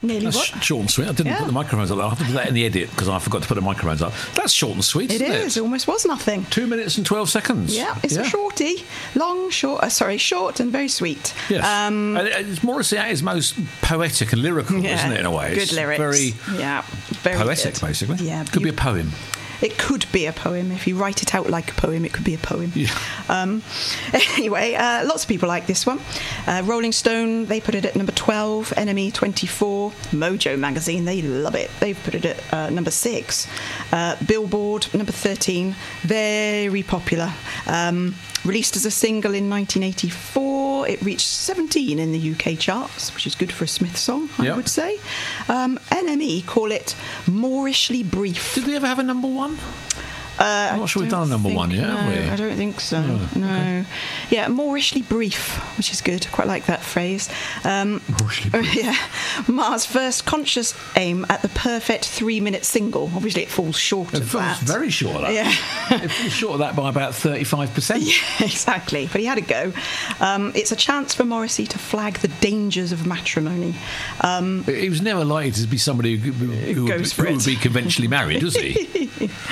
Nearly That's what? short and sweet. I didn't put the microphones up. I'll have to do that in the edit because I forgot to put the microphones up. That's short and sweet, isn't it? It is. It almost was nothing. 2 minutes and 12 seconds. Yeah, it's a shorty. Short and very sweet. Yes. And Morrissey at his most poetic and lyrical, isn't it, in a way? Good lyrics. Very poetic, good. basically. Yeah. Could be a poem. It could be a poem. If you write it out like a poem, it could be a poem. Yeah. Anyway, lots of people like this one. Rolling Stone, they put it at number 12. Enemy, 24. Mojo Magazine, they love it. They've put it at number 6. Billboard, number 13. Very popular. Released as a single in 1984. It reached 17 in the UK charts, which is good for a Smith song, I would say. NME call it Moorishly Brief. Did we ever have a number 1? I'm not sure we've done a number 1 yet, have we? I don't think so. No. Okay. Yeah, Moorishly Brief, which is good. Quite like that phrase. Moorishly Brief. Yeah. Mars' first conscious aim at the perfect 3-minute single. Obviously, it falls short of that. It falls very short of that. Yeah. It falls short of that by about 35%. Yeah, exactly. But he had a go. It's a chance for Morrissey to flag the dangers of matrimony. He was never likely to be somebody who would be conventionally married, was he?